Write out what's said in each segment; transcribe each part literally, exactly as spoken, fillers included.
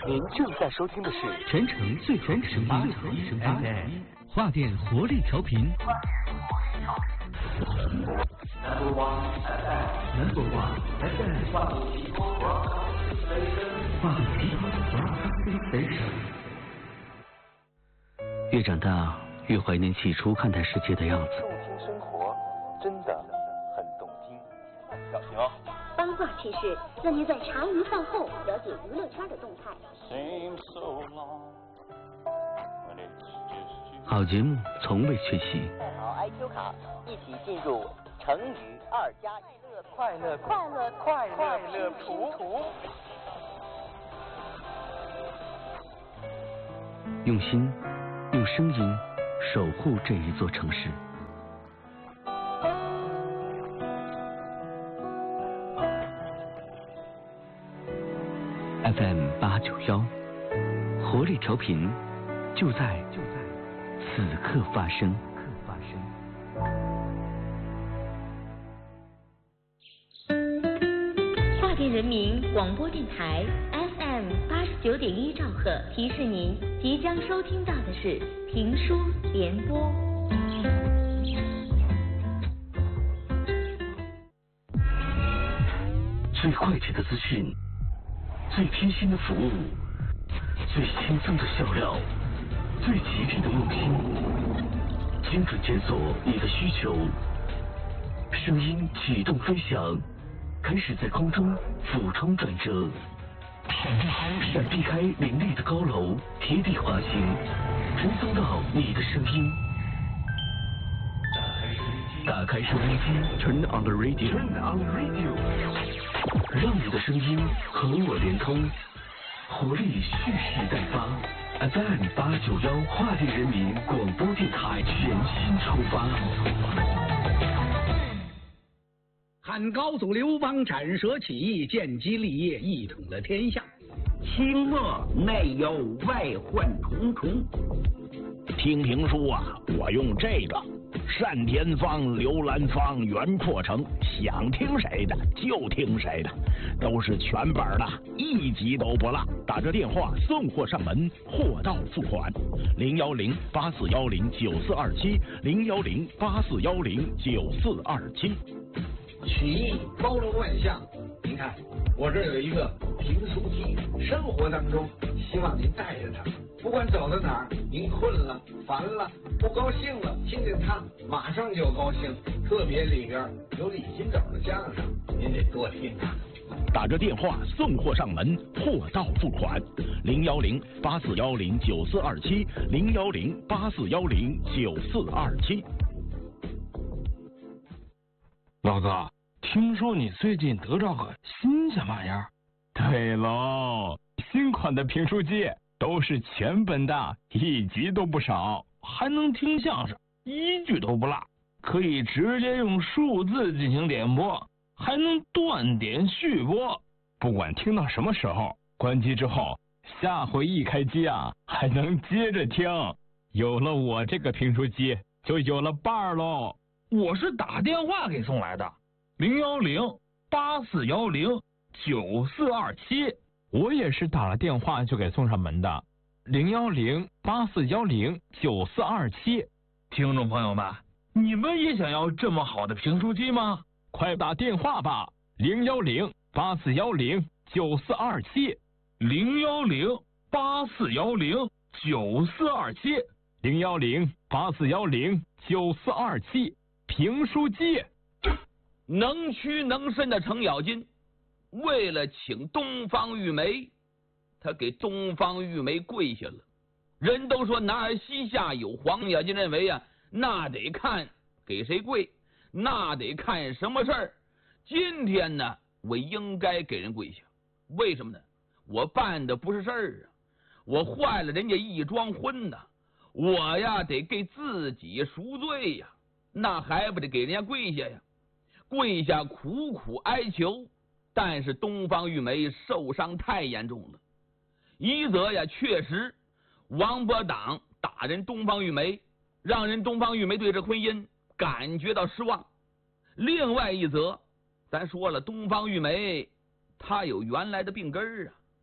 您正在收听的是全城最全声八声 F M 华电活力调频。 Number one F M，Number one F M， 华电提供 Broadcasting Station， 华电提供 Broadcasting Station。 越长大，越怀念起初看待世界的样子。 动听生活，真的很动听。小心哦。 八卦趣事，让您在茶余饭后了解娱乐圈的动态。 好节目从未缺席。 带好 I Q 卡，一起进入成语二加一乐快乐快乐快乐快乐图图。 用心，用声音守护这一座城市。F M 八九幺，活力调频，就在就在此刻发生。刻发生。华电人民广播电台 F M 八十九点一兆赫提示您，即将收听到的是评书联播。 最快捷的资讯，最贴心的服务，最轻松的笑料，最吉利的用心，精准检索你的需求，声音启动飞翔，开始在空中俯冲转折，闪避开林立的高楼，贴地滑行，传送到你的声音。打开收音机 ，Turn on the radio，Turn on the radio， 让你的声音和我连通，活力蓄势待发。F M 八九幺华电人民广播电台全新出发。 汉高祖刘邦斩蛇起义，建基立业，一统了天下。 清末内忧外患重重。 听评书啊，我用这个单田芳、刘兰芳、袁阔成，想听谁的就听谁的，都是全本的，一集都不落。打着电话送货上门，货到付款。零幺零八四幺零九四二七，零幺零八四幺零九四二七。 曲艺包罗万象，您看我这有一个评书机，生活当中希望您带着它，不管走到哪儿，您困了、烦了、不高兴了，听见它马上就高兴。特别里边有李金斗的相声，您得多听它。 打着电话送货上门，货到付款。零幺零八四幺零九四二七，零幺零八四幺零九四二七。 老哥，听说你最近得着个新鲜玩意儿？ 对喽，新款的评书机都是全本的，一集都不少， 还能听相声，一句都不落，可以直接用数字进行点播，还能断点续播， 不管听到什么时候，关机之后，下回一开机啊，还能接着听。有了我这个评书机，就有了伴儿喽。 我是打电话给送来的，零幺零八四幺零九四二七。 我也是打了电话就给送上门的，零幺零八四幺零九四二七。 听众朋友们，你们也想要这么好的评书机吗？ 快打电话吧，零幺零八四幺零九四二七， 零幺零八四幺零九四二七， 零幺零八四幺零九四二七。评书机。 能屈能伸的程咬金，为了请东方玉梅，他给东方玉梅跪下了。人都说男儿膝下有黄，咬金认为啊，那得看给谁跪，那得看什么事儿。今天呢，我应该给人跪下，为什么呢？我办的不是事儿啊，我坏了人家一桩婚呐，我呀得给自己赎罪呀。那还不得给人家跪下呀？跪下苦苦哀求，但是东方玉梅受伤太严重了。一则呀，确实王伯党打人东方玉梅，让人东方玉梅对这婚姻感觉到失望。另外一则，咱说了，东方玉梅她有原来的病根儿啊，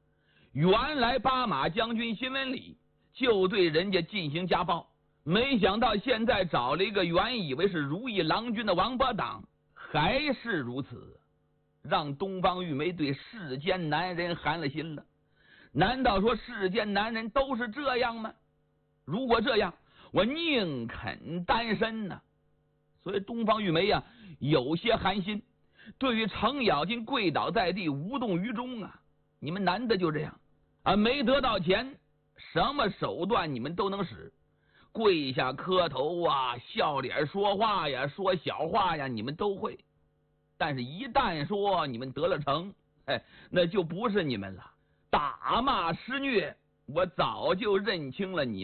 原来八马将军辛文礼就对人家进行家暴，没想到现在找了一个原以为是如意郎君的王八党，还是如此，让东方玉梅对世间男人寒了心了。难道说世间男人都是这样吗？如果这样，我宁肯单身呢。所以东方玉梅呀、啊，有些寒心，对于程咬金跪倒在地无动于衷啊。你们男的就这样啊，没得到钱，什么手段你们都能使，跪下磕头啊，笑脸说话呀，说小话呀，你们都会。但是一旦说你们得了成，哎，那就不是你们了。打骂施虐，我早就认清了你